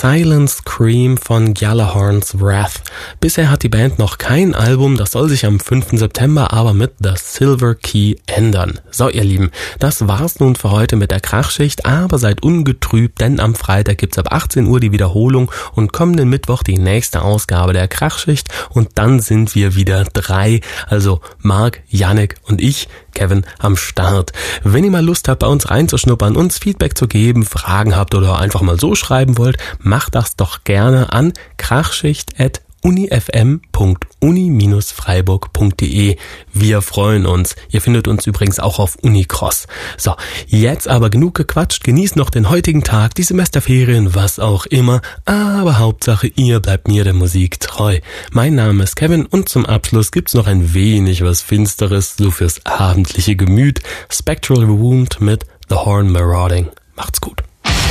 Silent Scream von Gjallarhorn's Wrath. Bisher hat die Band noch kein Album, das soll sich am 5. September aber mit The Silver Key ändern. So, ihr Lieben, das war's nun für heute mit der Krachschicht, aber seid ungetrübt, denn am Freitag gibt's ab 18 Uhr die Wiederholung und kommenden Mittwoch die nächste Ausgabe der Krachschicht und dann sind wir wieder 3, also Marc, Yannick und ich, Kevin, am Start. Wenn ihr mal Lust habt, bei uns reinzuschnuppern, uns Feedback zu geben, Fragen habt oder einfach mal so schreiben wollt, macht das doch gerne an krachschicht@unifm.uni-freiburg.de. Wir freuen uns. Ihr findet uns übrigens auch auf Unicross. So, jetzt aber genug gequatscht. Genießt noch den heutigen Tag, die Semesterferien, was auch immer. Aber Hauptsache, ihr bleibt mir der Musik treu. Mein Name ist Kevin und zum Abschluss gibt's noch ein wenig was Finsteres, so fürs abendliche Gemüt. Spectral Wound mit The Horn Marauding. Macht's gut.